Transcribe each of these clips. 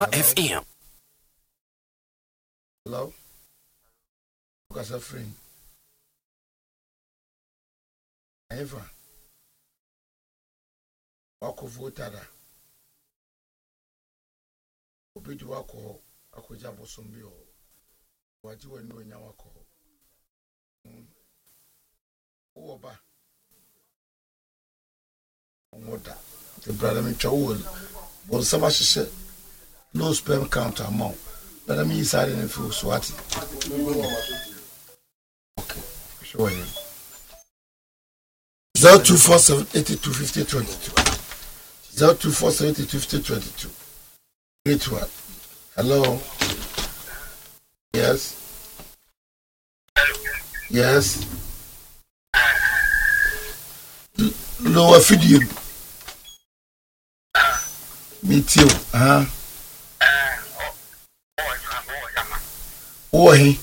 FM. Hello? What's a friend? Eva. Wako votada. Obidu wako jambo sombio. Wajiwe nwenya wako. Uoba. Omoda. The brother me chawul. Bon sama shishe. Low sperm count amount. But I mean inside in the full swati. Okay. Show him. 0247-8250-22. 0247-8250-22. Great one. Hello. Yes. Yes. Lower video. Me too. Oh, he.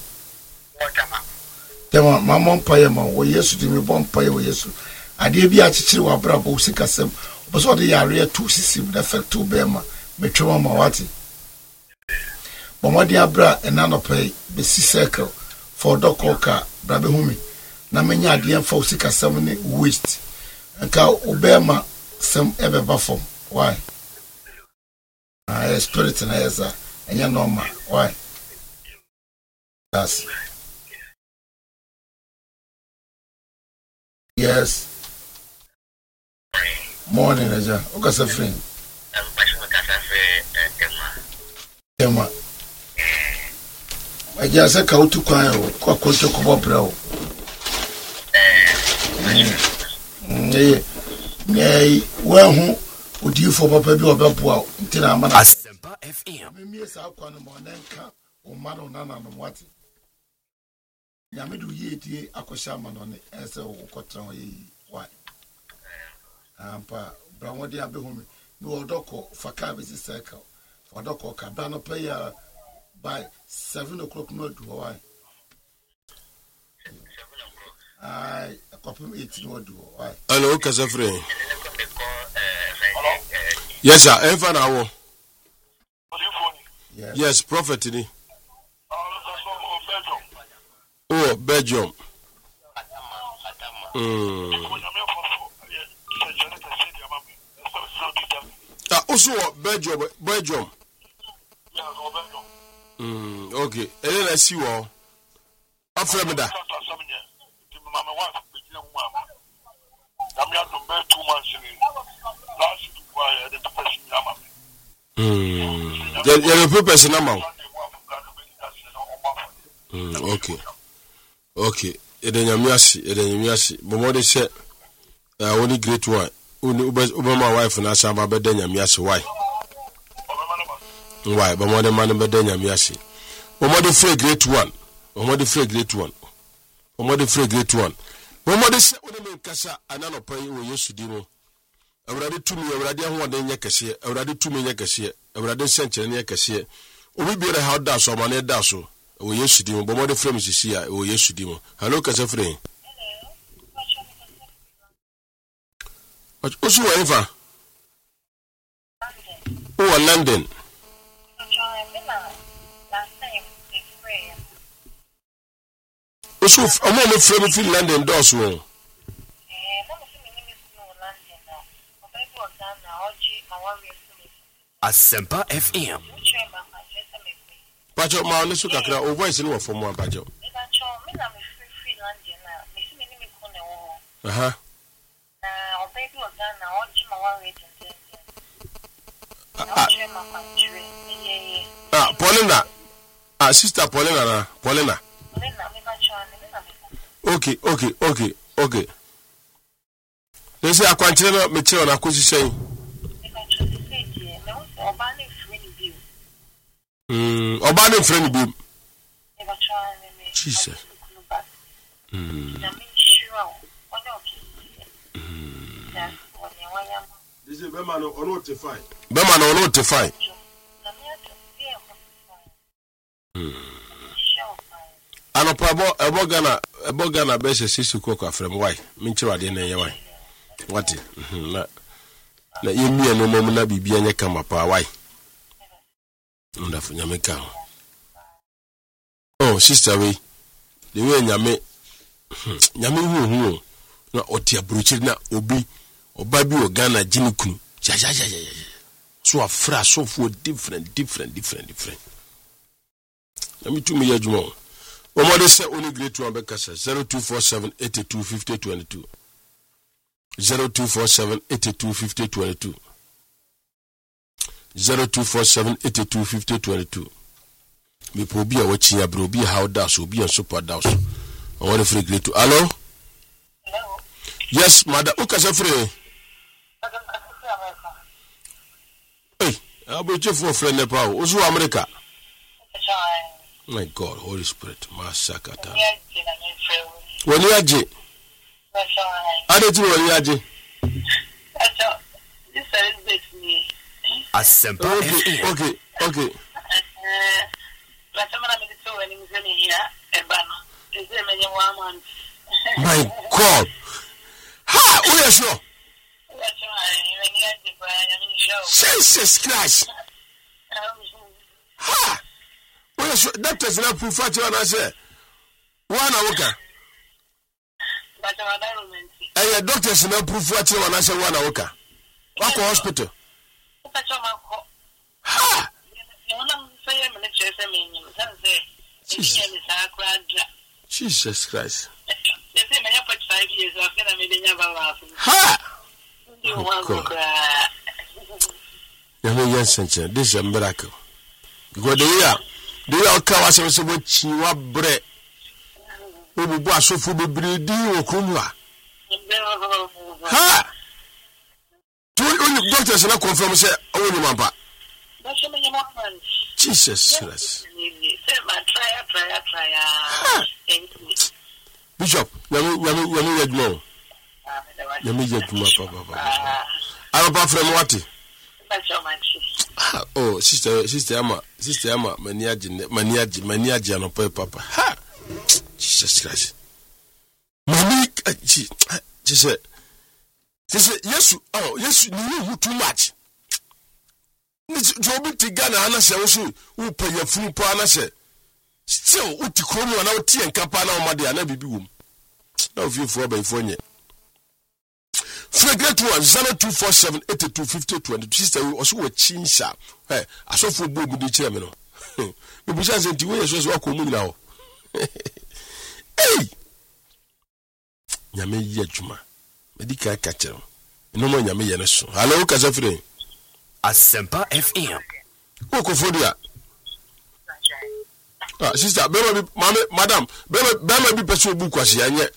Tema mama mpaye ma wo Yesu di me bon mpaye wo Yesu. Ade bi a chichiri wa bra bo sikasem. Obo de yare to sisim da facto be ma metwe ma wati. Bomodi abra enanopay be si circle for dokoka bra be humi. Na menya ade en fa sikasem ne waste. Nka obema sem ebe ba form. Why? Spirit na yesa enya normal. Why? Yes. Yes. Morning, Aja. What's a friend? Emma. I just said, "How to cry? What to come up, bro?" Nay, well, who would you for Papa do about wow? Until I'm an Asempa FM. Maybe it's our one then come or man on none of what. Yamidu ye akoshaman on the answer or cotton. Why? Ampa Brown de Abehumi. No doko for Cabbages circle. For doko cabana player by 7 o'clock. No, do why? I copy 18 or do why? Hello, Casafre. Yes, sir. Ever now. Yes, prophet. Oh, Belgium. Also, Belgium. Okay. And then I see what. After that. Okay. Edenyamiasi. Bomode se only great one. Obama wife na samba bedenyamiasi why? Why? Bomode man bedenyamiasi. Bomode free great one. Bomode free great one. Bomode se only kasa anano pay wo Yesu dimo. Awurade tumi awurade ahoɔden nyɛ kɛseɛ awurade tumi nyɛ kɛseɛ awurade nsɛnkyerɛnne nyɛ kɛseɛ obi biara ha da so amane da so wo Yesu dimo bomode frame sisi a wo Yesu dimo hello kasa frame osu wa efa o London osu omo mo frame fi London do so Asempa FM. Pacho ma onu su kakra o voice ni wo fo mo abajo. Aha. Paulina. Sister Paulina na. Paulina. Okay. They say akwantire no me chiro na akosisen. Obani friend bi. Jesus. This is Bema no notify. Anopabo ebogana be se sisi koko afrem why? Minchiro ade na ye why? What? Na yemi eno mom na bibia nya kama pa why? Wonderful. Nyame ka. Oh, sister we. The way nyame hu na oti abrochi na obi oba bi o Ghana gini kunu. Ja. So afra so for different. Let me to me adwuma. Omode say only great one bekasa 0247 82 50 22. 0247 82 50 22. 0247 82 50 22. Me probi a wachi ya bro bi how das obi en super das. I want to free great to. Hello? Hello. Yes, madam. Ukasa free. Hey, abuche for friend Nepal. Ozu America. My God, Holy Spirit, Masakata. When you are J. I don't know when you are J. Okay. My God. Ha! Who is you? Jesus Christ. Ha! Who is you? Doctors now proof what you want to say. One hour. Hey, doctors now proof what you want to say. 1 hour. What hospital? Ha! Jesus Christ. Ha! Oh, God. This is a miracle. Because they are cowards so much you are bread. We will go so for the breed or kumwa. Ha! Two doctors are not confirmed, say, oh, Mamba. Jesus Christ. Bishop, Yami Papa from what? Oh, sister Emma, maniaji no papa. Ha! Jesus Christ. She said, yes, you too much. Jobi tigana ana se wosu wo payafun po ana se still uti kromu na uti enkapa na omade ana bibi wom na ofifo abayfo nye Fregret 0247 82 50 20 sister we also we chinsha asofo bobu di kire me no me bu chance nti we yeso wa ko mu nyina ho hey nyame ye adwuma medika ka kire no mo nyame ye ne so hello kasafre Asempa FM. Okofodia. Sister, madam, bema bi person bu kwasi anye.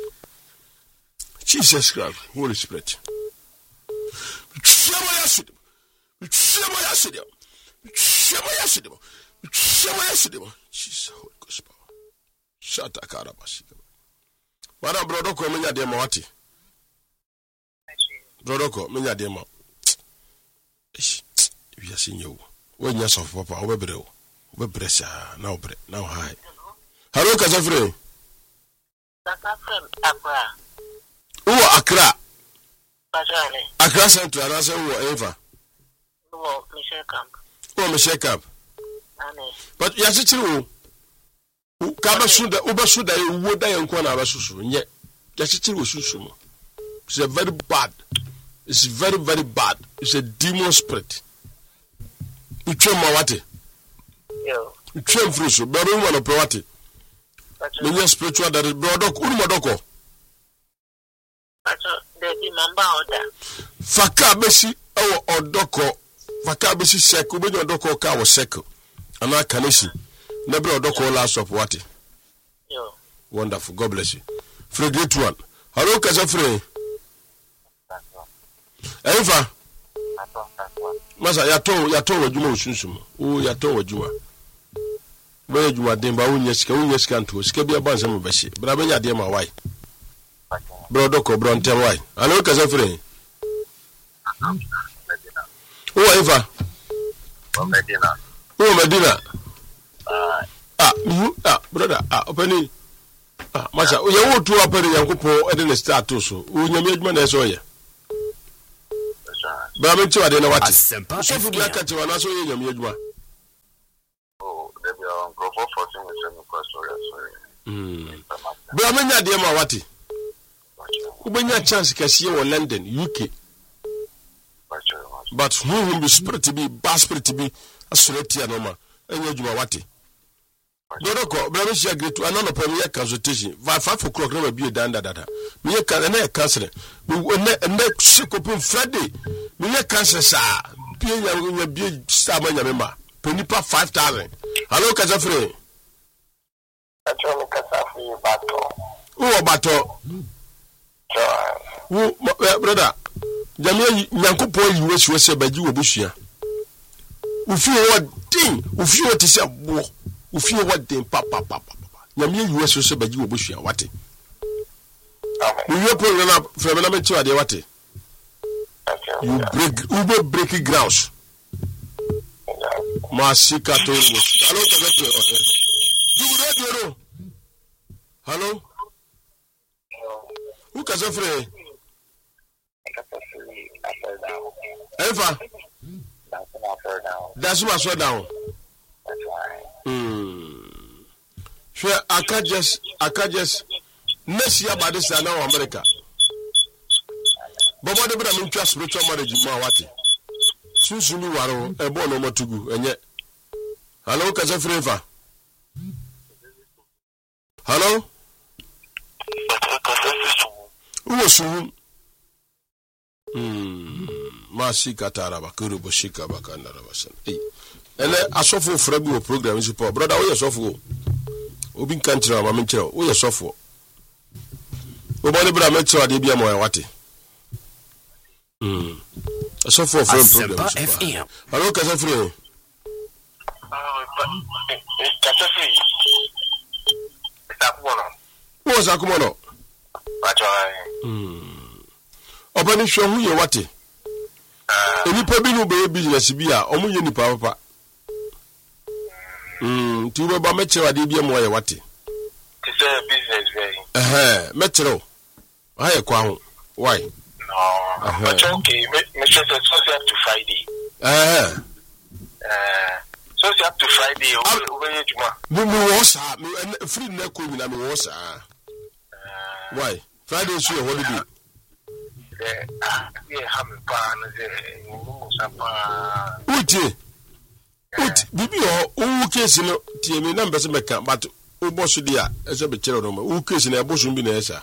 Jesus Christ, Holy Spirit. Shema yasidi. Jesus, Holy Ghost power. Shata karabashi. Madam Brodoko menya de mawati. Brodoko menya de ma. We are seeing you. When you saw Papa, over sa now high. Hello, Kasafre. Accra. Accra Central, I say, whatever. Michelle Camp. But you are sitting. Kabasuda, Ubasuda, you would die on Kwana Basusu, and yet, Yasichi was Susumo. It's a very bad. It's very, very bad. It's a demon spirit. You train Mawati. You train Fruso. But you want to Prawati. When you're spiritual, that is Brodok, Urumadoko. Fakabesi, or Doko. Fakabesi Seko, when your Doko car was Seko. And I can see. Never Doko last of Wati. Wonderful. God bless you. Fregret 1. Hello, Kasafre. Eva Masa yato wajuma usunsumo o yato wajuma we juma demba unyesika nto sika bia banse mo beshi bra benya de ma wai bro doko bro ntem wai alo kasafre o Eva Medina brother openi masa o ye wo tu apere yankopo e de ne start so o nyame adwuma na eso ye Bra me tiwa de na wati. So fu black ati wana so ye nyame adwuma. Bra menya de ma wate. Ubenya chance kasiye wo London, UK. But who will be spirit be, bas spirit be, asoleti anoma. Enye juma wate. Dodoko, bra me share great another premier consultation. 5 o'clock na be down data. Me can na cancel. Me next kopin Friday. Me cancel sa. Pie nya be sa ma nya member. Penipa 5,000. Hello Kasafre. Actually Kasafre bato. Who bato? Who brother. Jamia Nyankopon you wish was by you obushia. Ufi what thing? Ufi what is a bo? Ufi what thing papa. Jamia you wish was by you obushia what? You put up from an amateur de what? You break grounds. Masika to hello. Who can suffer? Eva. That's my slow down. Sure, I can't just next year by this time now America. But what about I'm just spiritual marriage in Mawati? Soon you are a born no more to go and yet. Hello, Kasafreva. Hello? Who was soon? Masika taraba kuru boshika bakanda rabasan. Ele asofo frabu program is poor brother we asofo. Obi country ma menchero we asofo. Obode bra metro ade bia mo wate. Asofo from program. Hello Kasafre. Kasafre. Takumono. Who was akumono? Obani hwe hu ye wate. Enipa bi no be business bi a omo ye nipa papa. Ti we ba meche ade bi mo ye wate. Ti say business very. Metro. Aye kwa ho. Why? No. But okay, me say so up to Friday. So up to Friday over here juma. Me was me free na ko mi na me was why? Friday is your holiday. Uti bibi o case no tie me na mbese meka but o boss dia e so be kire no o case na e boss bi na esa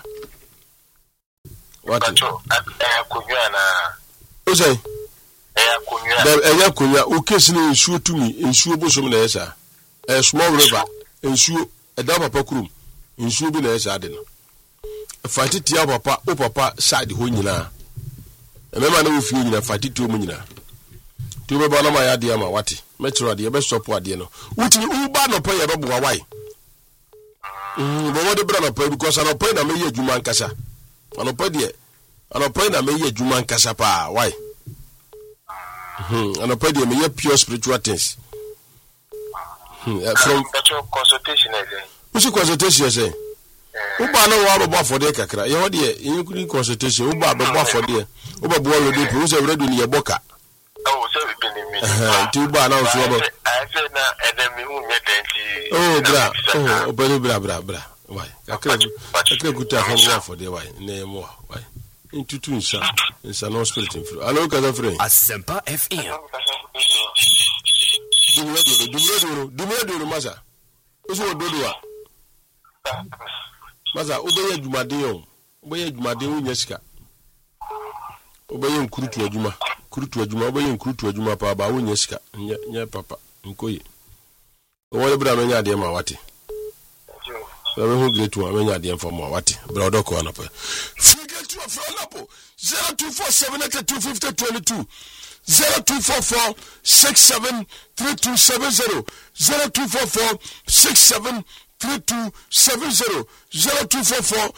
what kunya na o say kunya da e kunya o case na nsuo tumi nsuo boss bi na esa small river nsuo e da papa kurum nsuo bi na esa de no fatiti ya papa o papa side ho nyina emema na wo fie nyina fatiti o mu nyina ti be ba na ma ya de ama wate metro de be stop ade no wuti u ba no pa ya be bo wai bo wo de bra no pa because no pa na me ye adwuma nkasa no pa de no pa na me ye adwuma nkasa pa wai no pa de me ye pure spiritual things from consultation again which consultation say uba na wa baba for de kakra ye hode ye consultation uba baba for de uba bo already pro say ready ni ye boka so we been me ti uba na so ba I said na enemy who me denti bra why kakra guta for de why na mo why intutu insa no spirit in flow allo kaza free Asempa FM dumre masa oso dodoa masa obeye dwumade o nya sika obeye nkurutu adwuma obeye nkurutu adwuma pa ba o nya sika nya papa nkoyi o bra menya de ma wate so we hu great one menya de for ma wate bra odoko anapo forget to from anapo 0247825022 0244 673270 0244 67 3270 0244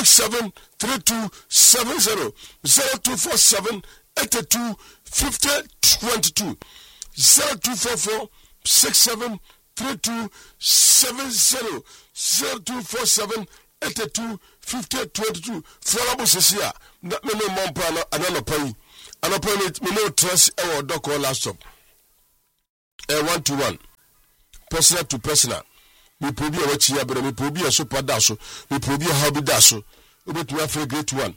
673270 0247 82 50 22 0244 67 3270 0247 82 50 22 Florabo Sesia that me no mompa another pay an opponent me no trust our doc or laptop 1-to-1 personal to personal me probi a wachi abere me probi a super da so me probi a hobby da so obetumi afre great one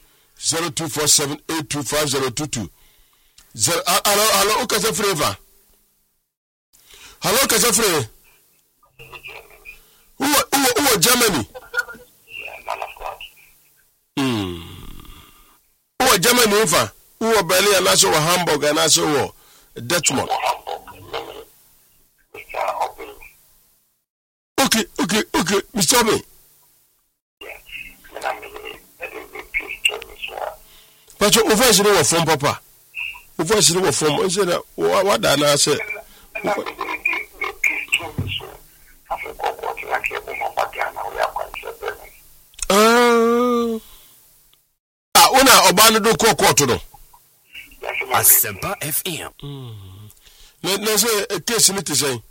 0247825022 hello okasa freva hello okasa freva who Germany who Germany ufa who Berlin and also Hamburg and also Dortmund. Okay, Mr. Me. But your voice is no from Papa. Your voice is no from. What I say. Una obano do kokoto no. Asempa FM. Na say a case me to say.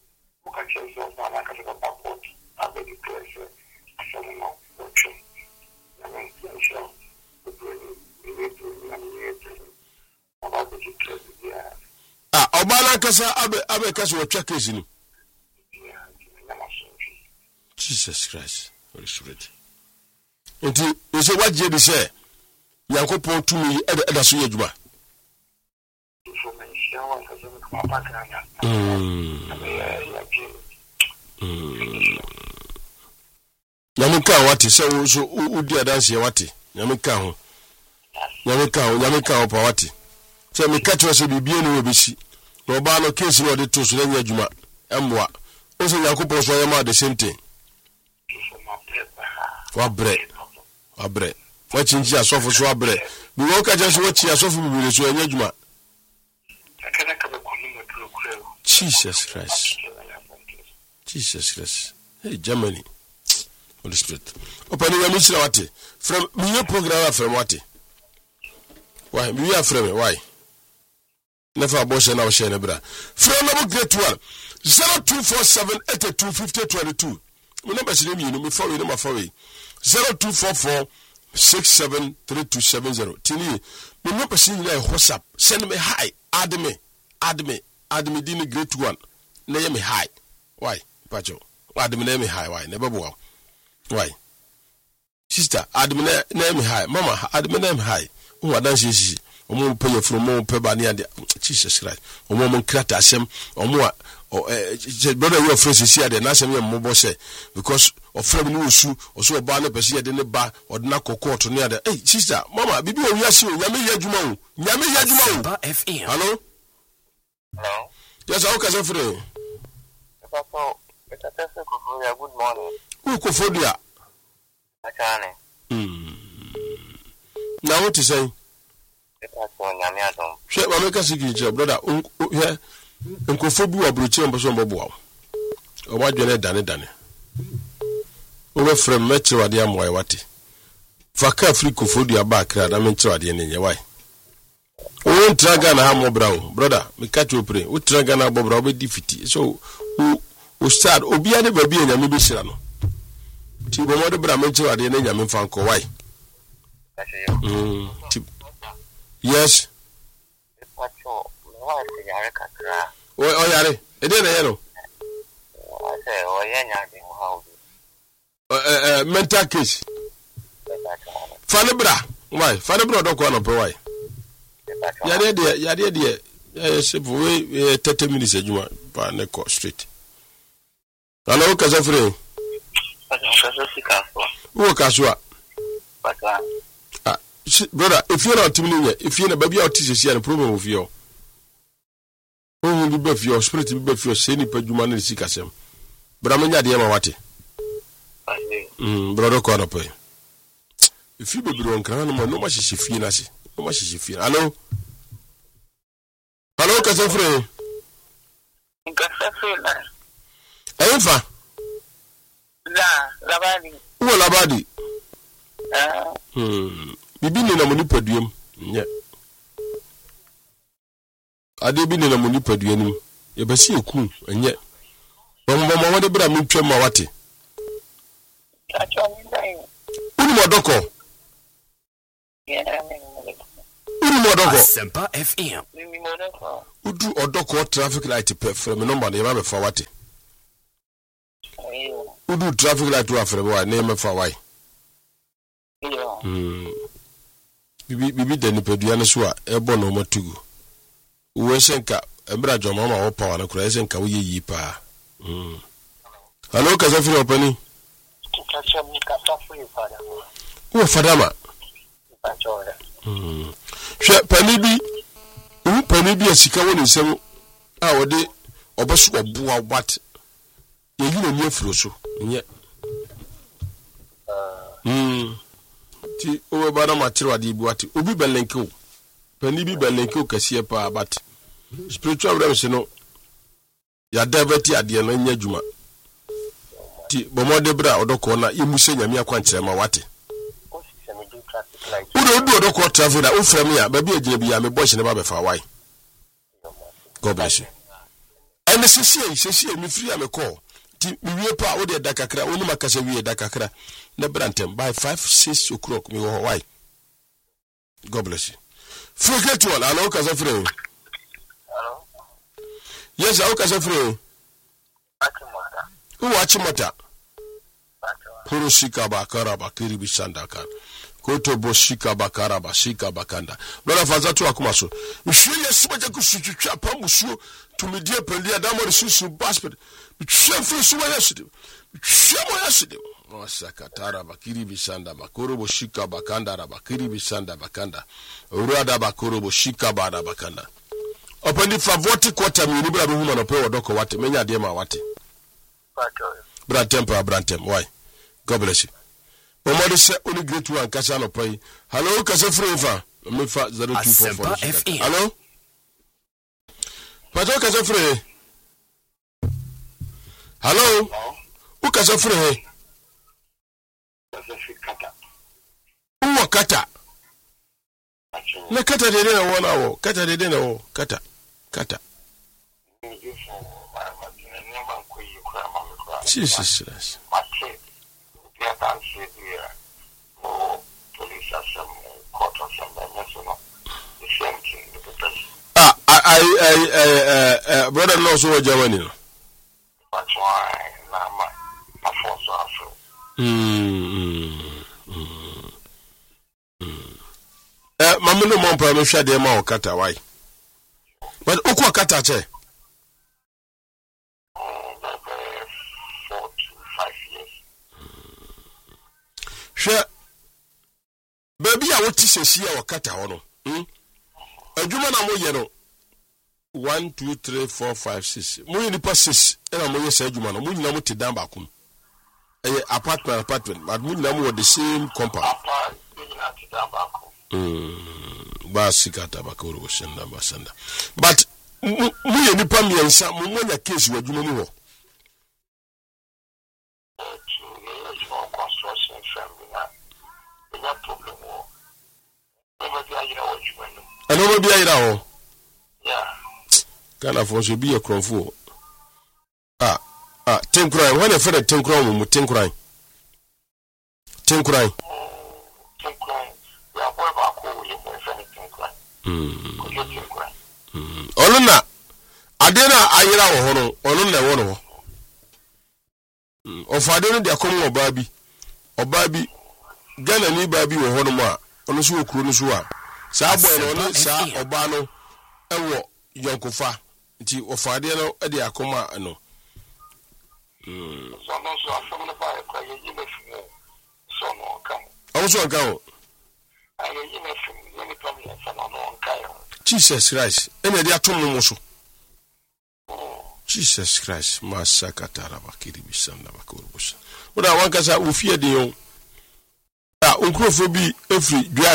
Obana kasa abe kasa wo twa case ni. Jesus Christ. Holy Spirit. Enti we say what je be say Yankopon tumi eda so yadwuma. Nyamika wati so udi adanse wati nyamika ho pa wati so me catch so bibie no obesi no ba no case no de to so nya adwuma emwa o so Yankopon so yema the same thing wabre wachinji asofo so wabre bi wo ka je so wachi asofo bibire so nya adwuma. Jesus Christ. Hey, Germany. Holy Spirit. Open your mission wati. From me program from wati. Why? We are from why? Never abortion now share nebra. From number great one. 0247825022. We number say me no me follow number 0244673270. Tini me number say you WhatsApp. Send me hi. Add me dini great one. Name me high. Why? Pacho. Add me name high. Why? Never bow. Why? Sister, add me name high. Mama, add me name high. Who are dancing? Omo pay from more pay bani and Jesus Christ. Omo create asem. Omo brother your friends here the nasem your mobile say because of friend no su or so ba na pese ye de ne ba odna kokot ne ada. Hey sister, mama, bibi o wiase o nyame yadwuma o. FM. Hello? Hello? Yes, how can I free? Good morning. Who could for you? Now what is saying? Share my make a signature, brother. Here, Uncle Fobu or Bruce and Bosom Bobo. Or what you done? Over from Metro Adiam Waiwati. Faka free Kufodia back, I mean, to Adian in your way. O traga na hamo brao brother me catch you pray o traga na bo brao be defeat so o start obi ade ba bi nyame be hira no ti bo mo de bra me chiwa de na nyame fa nko why yes o yare e de na ye no mental case fane bra why fane bra do ko no pro why yade de se we 30 minutes ejuma pa ne ko straight. Hello Kasafre. Wo kaswa. Brother, if you're not timing, if you're not baby out is a problem of you. Oh, you be your spirit be your seni pejuma ne sikasem. But I'm not there wati. Brother ko pay. If you be wrong kan no ma shi fi na si. No ma shi fi. Hello. Hello Kasafre. Kasafre. Enfa. Labadi. Wo labadi. Bibi ni na muni paduam. Nye. Ade bi ni na muni paduanim. Ye basi eku enye. Bombo mo de bra mi twam ma wate. Uni modoko. Uni modoko. Asempa FM. Udu odoko traffic light pe from number na me fa wate. udu traffic light wa frɛ wa na me fa wai bibi da nipadua no so a ebo no matugu wo senka embra joma ma wo power no kura senka wo yi pa hello kaza free opani wo fadama hwe pani bi asika wo nsem a wo de oboso oboa what ye yi no mi afuro so nye ti o ba na matiro ade bi wate obi belenke o pani bi belenke o kase pa but spiritual realms no ya daveti ade no nya djuma ti bomode bra odoko na yemuse nyame akwankyere ma wate udo odoko traffic da ufrem ya ba bi agina bi ya me boy ne ba be fa wai God bless you and sisi mi free am call ti mi wie pa wo de da kakra woni makasa wie da kakra na brantem by 5-6 o'clock mi wo why God bless you forget one alo kasa free hello yes alo kasa free Achimata Purushika bakara bakiri bishanda kan koto boshika bakara bashika bakanda bora fazatu akumaso mhwie subaje kusuchucha pamusuo tumidie pendia damori susu basket mhwie fusu wa yasidi mhwie mo yasidi wasakatara bakiri bishanda bakoro boshika bakanda bakiri bishanda bakanda urada bakoro boshika bada bakanda opandi favoti quarter mi libra do huma no pe wodoko wate menya de ma wate Brantem, why? God bless you. Omodi se only great one kasa no pay. Hello, kasa free fa. Me fa 0244. Hello? Pato kasa free. Hello? U kasa free. U kata. Na kata de na wona wo. Kata de na wo. Kata. Jesus. I brother knows what Germany. That's why my force Mama no mon pa me hwa de ma o kata why. But ukwa kata che. 4 to 5 years. Hwe baby a woti sesi a wakata ho no. Adwuma na mo ye no 1 2 3 4 5 6. Mo ni pa 6 na mo ye sa adwuma no. Mo nyina mo te dan ba kom. Apartment but mo nyina mo the same compound. Basikata bakoro boshenda basanda. But mo ye ni pa miensa mo nya case wadwuma ni ho. I know be ira ho. Yeah. Kana for so be a cromfo. Tenkrai, when I fed a tenkrai mu tenkrai. Tenkrai. We are boy ba ko we mo fe tenkrai. Oluna adena ayira wo ho no, oluna wo no. Ofade no de akomo oba bi Ghana ni ba bi wo ho no ma, ono so okuro no so a. Sa boy no no sa oba no ewo yonkofa nti ofade no e de akoma no. So no so afom no ba ko ye yi me fu so no kan. Also kan. Aye yi me fu ni problem so no kan. Jesus Christ. Ene de atom no so. Jesus Christ. Masakatara bakiri bisanda bakurubusa. Oda wankasa ufie de yon. Unkrofo bi efri duan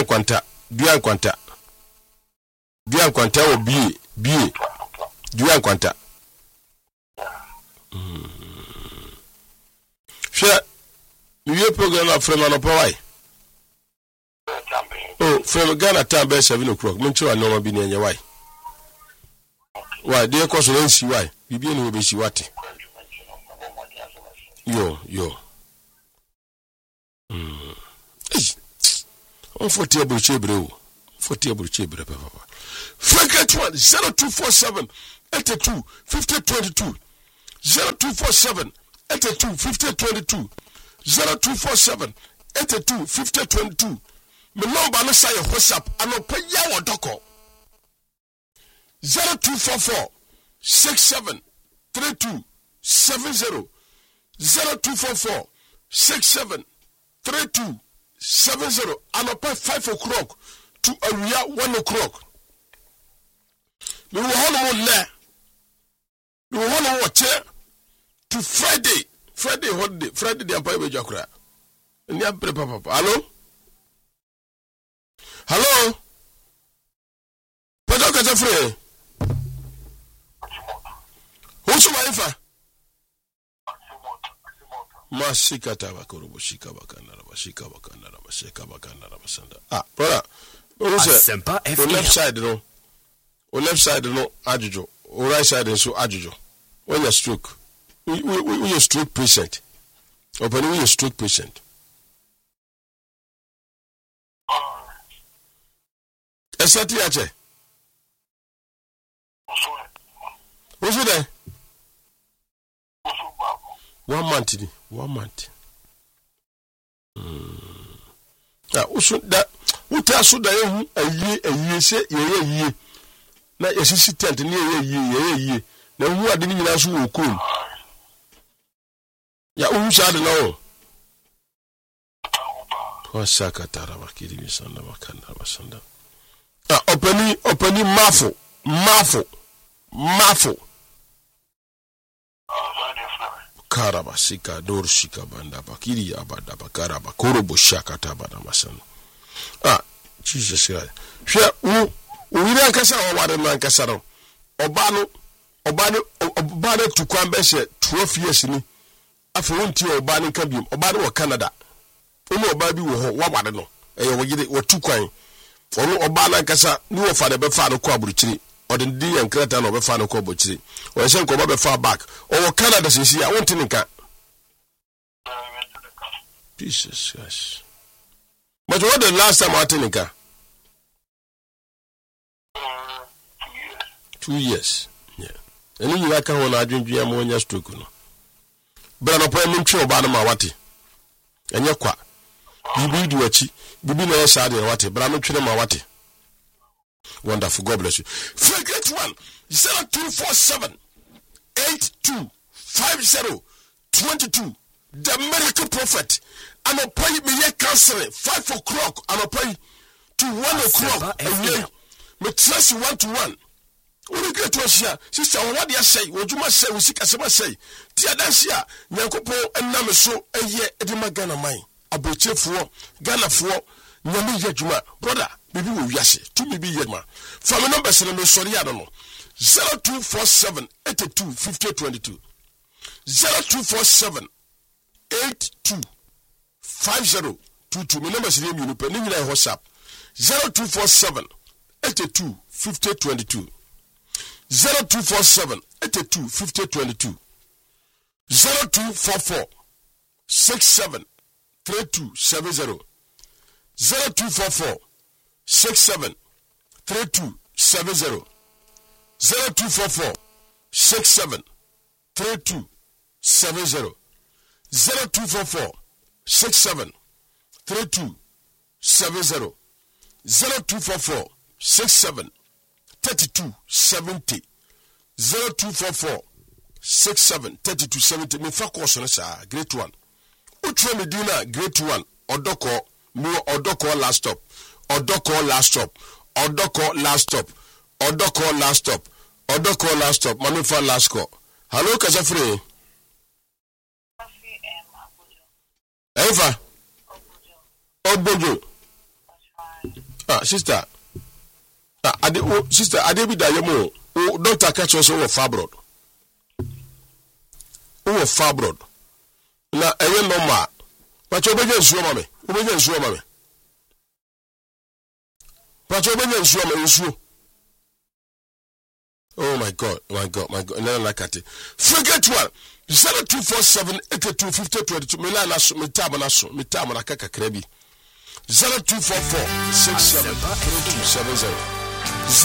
kwanta o bie duan kwanta Sha we program of from no powai from Ghana time by 7 o'clock mencho anoma bi nenye why dey cause no si why bibi no be si wate yo on for table chebre papa forget one 0247 82 5022 0247 82 50 22 0247 82 50 22 me number no say WhatsApp anopa ya wodoko 0244 67 32 70 0244 67 32 70 anopa 5 o'clock to awia 1 o'clock me wo hono le me wo hono wo che to Friday holiday Friday the empire be jakura ni apre papa hello Pedro Kazafre Who's my wife? Masika tabakoro shika bakana basanda. Brother. Asempa FM. On left side no ajujo. On right side so ajujo. When you stroke. We a stroke patient. Open we a stroke patient. Esati ache. Who's there? 1 month. Usu da uta so da ehu ayi se ye na yesisi tent ni ye na hu ade ni nyina so wo kom ya hu sha de no to saka taraba kiri misanda makanda basanda openi mafo karaba sika dor shika banda bakiri abada bakaraba korobo shaka tabada masana Jesus Christ hwe wo wi ankasa wo wade man ankasa no obano tukwan be hye 12 years ni afa wonti obano nka biom obano wo Canada omo oba bi wo ho wabade no eye wo gide wo tukwan ono obano ankasa ni wo fa de be fa no ko aburuchiri odin di yankrata no be fa no ko aburuchiri o hye nko be fa back o Canada sisi ya wonti nka Jesus Christ. But what the last time I think? 2 years. Yeah. And you like how I drink you ammonia stroke. But I'm a pay about my wati. And you're quite. You be do a chi. You be no sad in wati, but I'm not treating my wati. Wonderful. God bless you. Forget 0247 82 50 22. The miracle prophet. I'm a pay me ye counseling 5 o'clock. I'm a pay to 1 o'clock. Me trust 1 to 1. We get to share. Sister, what you say? What you must say? We seek as I say. Tia dansia. Nyankopo enam so eye edema Ghana mine. Aboche for Ghana for nyame yadwuma. Brother, bibi wo wiase. Tu bibi yadwuma. For me number say me sorry I don't know. 0247 82 50 22. 0247 82 50 22. My number is name you pe ni nyina WhatsApp 0247 82 50 22. 0247 82 50 22. 0244 67 32 70. 0244 67 32 70. 0244 67 32 70. 0244 67 32 70. 0244 67 32 70. 0244 67 32 70. Me fa course no sa great one. Utro me dina great one. Odoko me odoko last stop. Odoko last stop. Odoko last stop. Odoko last stop. Odoko last stop. Manu fa last call. Hello Kazafre. Eva. Obojo. Sister. Sister, Adebi Dayemo. Doctor catch us over Fabroad. Over Fabroad. Na ewe normal. But you begin to mame. You begin to mame. But you begin to mame. Oh my God. Never like it. Forget one. 0247 82 50 22. Milana so mitabana kaka krebi. 0244 67 32 70.